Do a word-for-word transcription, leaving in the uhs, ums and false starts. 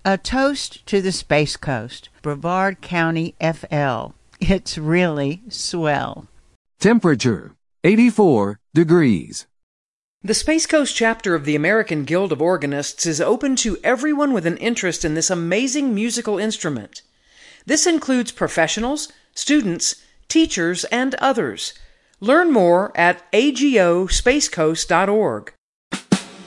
A toast to the Space Coast, Brevard County, F L. It's really swell. Temperature, eighty-four degrees. The Space Coast chapter of the American Guild of Organists is open to everyone with an interest in this amazing musical instrument. This includes professionals, students, teachers, and others. Learn more at a g o space coast dot org.